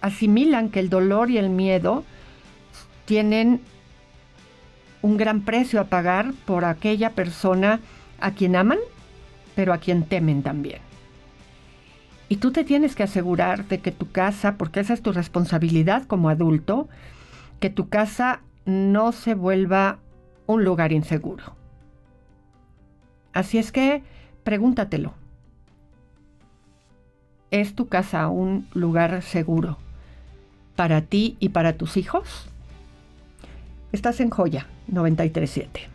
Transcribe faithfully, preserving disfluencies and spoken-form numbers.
asimilan que el dolor y el miedo tienen un gran precio a pagar por aquella persona a quien aman, pero a quien temen también. Y tú te tienes que asegurar de que tu casa, porque esa es tu responsabilidad como adulto, que tu casa no se vuelva un lugar inseguro. Así es que pregúntatelo. ¿Es tu casa un lugar seguro para ti y para tus hijos? Estás en Joya noventa y tres punto siete.